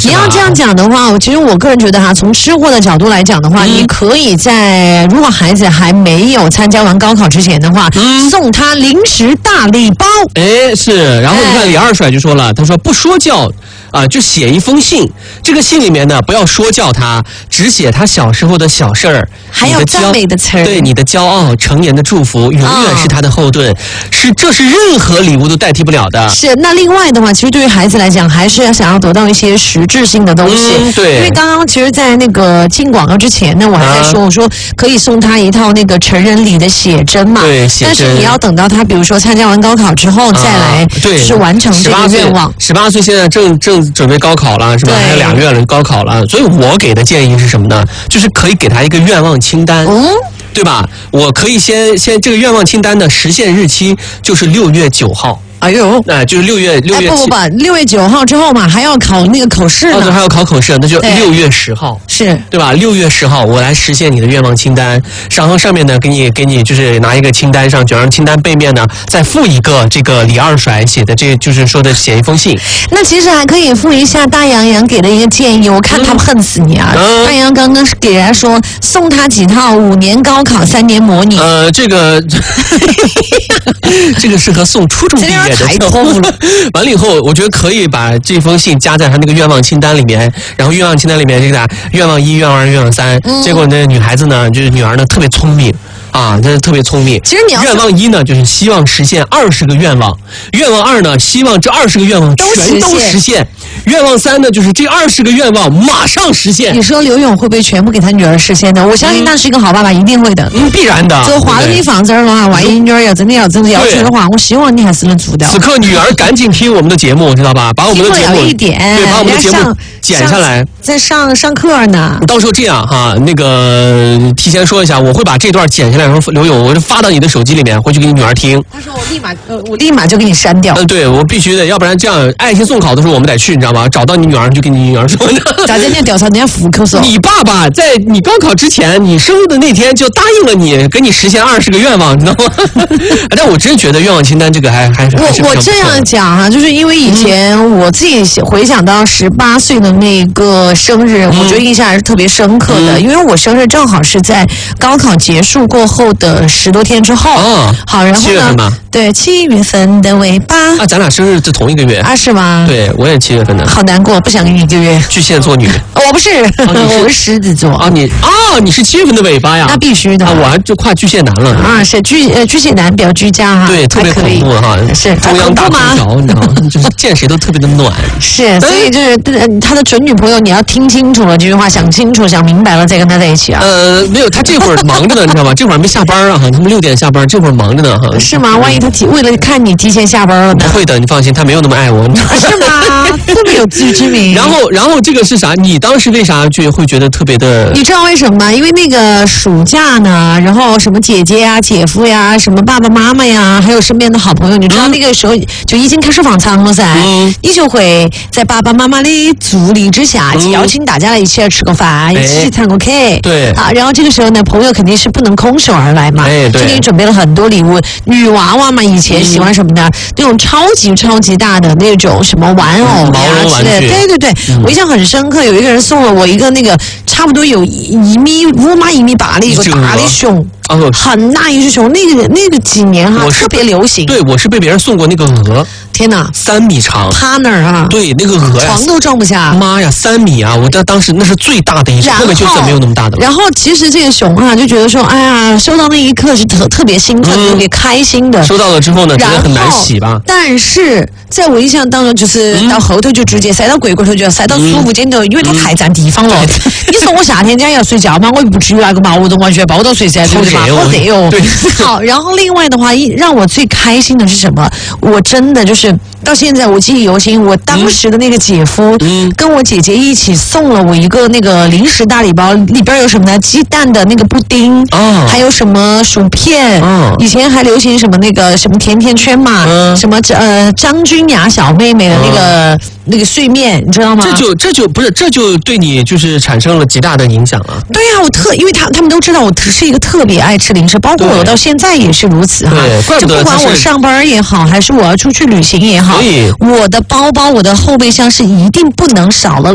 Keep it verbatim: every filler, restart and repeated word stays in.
你要这样讲的话，其实我个人觉得哈，从吃货的角度来讲的话，嗯、你可以在如果孩子还没有参加完高考之前的话，嗯、送他零食大礼包。 哎，是。然后你看李二帅就说了，他说不说教。啊、呃，就写一封信，这个信里面呢，不要说教他，只写他小时候的小事儿， 还有赞美的词儿， 对你的骄傲，成年的祝福，永远是他的后盾，哦、是这是任何礼物都代替不了的。 是，那另外的话，其实对于孩子来讲，还是要想要得到一些实质性的东西。 嗯、对， 因为刚刚其实，在那个进广告之前呢，我还在说，啊、我说可以送他一套那个成人礼的写真嘛， 对，写真。 但是你要等到他，比如说参加完高考之后再来，啊、对，是完成这个愿望。 十八岁现在正正准备高考了，是吧？还有俩月了，高考了，所以我给的建议是什么呢？就是可以给他一个愿望清单，嗯，对吧？我可以先先这个愿望清单的实现日期就是六月九号。 哎呦， 那、呃、就是六月六月哎不不不，六月九号之后嘛，还要考那个口试呢。 哦，对，还要考口试，那就六月十号， 是对吧？六月十号，我来实现你的愿望清单，然后上面呢，给你给你就是拿一个清单上，就让清单背面呢再附一个这个李二甩写的，这就是说的写一封信。 那其实还可以附一下大洋洋给的一个建议，我看他恨死你啊！嗯、大洋刚刚是给人家说送他几套五年高考三年模拟， 呃，这个这个适合送初中毕业。 太痛了！ 完了以后，我觉得可以把这封信加在他那个愿望清单里面，然后愿望清单里面这个愿望一、愿望二、愿望三。嗯、结果呢，女孩子呢，就是女儿呢，特别聪明啊，真的特别聪明。 其实你要愿望一呢，就是希望实现二十个愿望；愿望二呢，希望这二十个愿望全都实现。愿望三呢，就是这二十个愿望马上实现。 你说刘勇会不会全部给他女儿实现呢？我相信他是一个好爸爸，一定会的。 嗯，必然的。 就划了你房子的话，万一女儿要真的要真的要求的话，我希望你还是能做到。 此刻女儿赶紧听我们的节目，知道吧？把我们的节目一点， 对，把我们的节目剪下来， 在上上课呢。 到时候这样哈，那个提前说一下，我会把这段剪下来，然后刘勇，我就发到你的手机里面，回去给你女儿听。 他说我立马，呃，我立马就给你删掉。 嗯，对，我必须的，要不然这样爱心送考的时候我们得去，你知道吗？找到你女儿就给你女儿说。 大家那调查人家户口说， 你爸爸在你高考之前，你生日的那天就答应了你，给你实现二十个愿望，你知道吗？但我真觉得愿望清单这个还还还是我我这样讲哈、啊，就是因为以前我自己回想到十八岁的那个生日，嗯、我觉得印象还是特别深刻的，嗯、因为我生日正好是在高考结束过后的十多天之后。 哦， 好，然后呢？ 七月份吗？ 对，七月份的尾巴。 啊，咱俩生日是同一个月啊？是吗？ 对，我也七月份的。 好难过，不想给你一个月。 巨蟹座女， 我不是，哦、是我是狮子座。 啊，你啊，你是七月份的尾巴呀？ 那必须的。 啊，我还就跨巨蟹男了。 啊，是巨呃巨蟹男比较居家哈， 对，特别恐怖哈， 是中央大空调，你知道吗？就是见谁都特别的暖。 是，所以就是他的准女朋友，你要听清楚了这句话，想清楚、想明白了再跟他在一起啊。 呃，没有，他这会儿忙着呢，你知道吗？这会儿没下班啊，哈，他们六点下班，这会儿忙着呢，哈。 是吗？万一他提为了看你提前下班了呢？ 不会的，你放心，他没有那么爱我。 是吗？特别有自知之明。 然后，然后这个是啥？你当时为啥就会觉得特别的？ 你知道为什么吗？因为那个暑假呢，然后什么姐姐呀、姐夫呀、什么爸爸妈妈呀，还有身边的好朋友，你知道那个时候就已经开始放长了噻。嗯，你就会在爸爸妈妈的助力之下，嗯、邀请大家来一起来吃个饭，一起去唱个 K。 对啊，然后这个时候呢，朋友肯定是不能空手而来嘛， 哎，对， 就给你准备了很多礼物。女娃娃嘛，以前喜欢什么呢？那种超级超级大的那种什么玩偶呀之类的。对对对，嗯、我印象很深刻，有一个人送了我一个那个差不多有一米五码一米八的一个大的熊。哦、很大一只熊，那个那个几年哈特别流行。 对，我是被别人送过那个鹅。 天哪， 三米长， 趴那儿啊！ 对，那个鹅呀， 床都装不下。 妈呀，三米啊！我在当时那是最大的一只，后面就算没有那么大的了。 然后其实这个熊啊，就觉得说，哎呀，收到那一刻是特特别兴奋、特别开心的。 收到了之后呢，觉得很难洗吧？ 但是在我印象当中，就是到后头就直接塞到柜柜头，就要塞到储物间头，因为它太占地方了。你说我夏天家要睡觉嘛，我又不至于拿个毛绒完全包到睡噻，对不对嘛？好热哦。对。好，然后另外的话，让我最开心的是什么？我真的就是到现在我记忆犹新，我当时的那个姐夫嗯跟我姐姐一起送了我一个那个零食大礼包，里边有什么呢？鸡蛋的那个布丁，哦，还有什么薯片，哦，以前还流行什么那个什么甜甜圈嘛，嗯、什么呃张君雅小妹妹的那个、嗯、那个碎面，你知道吗？ 这就这就不是这就对你就是产生了极大的影响啊！ 对呀、啊，我特因为他他们都知道我是一个特别爱吃零食，包括我到现在也是如此哈。 对， 就不管我上班也好，还是我要出去旅行也好，我的包包我的后备箱是一定不能少了